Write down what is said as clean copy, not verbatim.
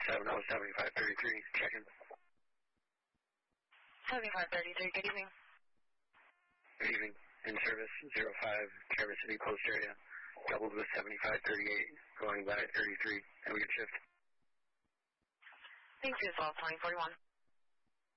7533, check in. 7533, good evening. Good evening. In service 05, Traverse City Post area. Doubled with 7538, going by 33. Have a good shift. Thank you as well, 2041.